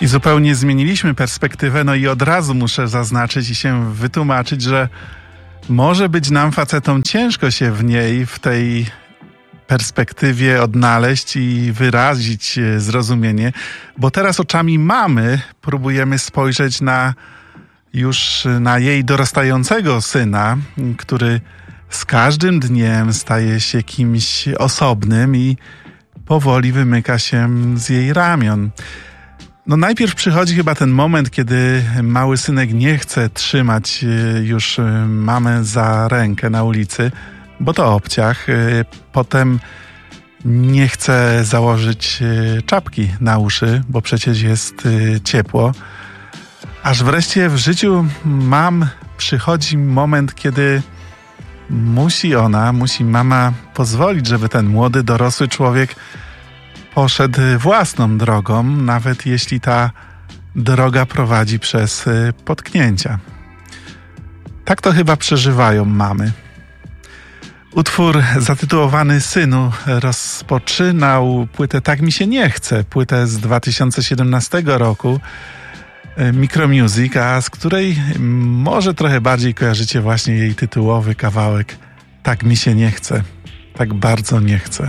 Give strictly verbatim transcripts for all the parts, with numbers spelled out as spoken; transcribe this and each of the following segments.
I zupełnie zmieniliśmy perspektywę, no i od razu muszę zaznaczyć i się wytłumaczyć, że może być nam, facetom, ciężko się w niej, w tej perspektywie odnaleźć i wyrazić zrozumienie, bo teraz oczami mamy próbujemy spojrzeć na już na jej dorastającego syna, który z każdym dniem staje się kimś osobnym i powoli wymyka się z jej ramion. No najpierw przychodzi chyba ten moment, kiedy mały synek nie chce trzymać już mamę za rękę na ulicy, bo to obciach. Potem nie chce założyć czapki na uszy, bo przecież jest ciepło. Aż wreszcie w życiu mam przychodzi moment, kiedy musi ona, musi mama pozwolić, żeby ten młody, dorosły człowiek poszedł własną drogą, nawet jeśli ta droga prowadzi przez potknięcia. Tak to chyba przeżywają mamy. Utwór zatytułowany Synu rozpoczynał płytę Tak mi się nie chce, płytę z dwa tysiące siedemnastego roku, Micromusic, a z której może trochę bardziej kojarzycie właśnie jej tytułowy kawałek Tak mi się nie chce, tak bardzo nie chcę.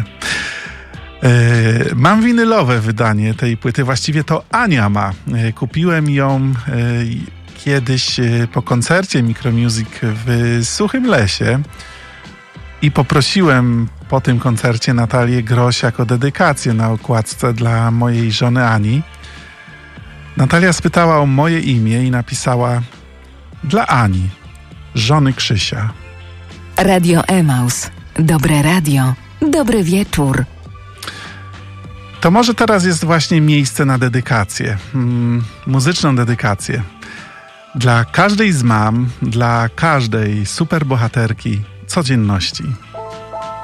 Mam winylowe wydanie tej płyty, właściwie to Ania ma. Kupiłem ją kiedyś po koncercie Micromusic w Suchym Lesie i poprosiłem po tym koncercie Natalię Groś jako dedykację na okładce dla mojej żony Ani. Natalia spytała o moje imię i napisała: dla Ani, żony Krzysia. Radio Emaus. Dobre radio. Dobry wieczór. To może teraz jest właśnie miejsce na dedykację, hmm, muzyczną dedykację. Dla każdej z mam, dla każdej superbohaterki codzienności.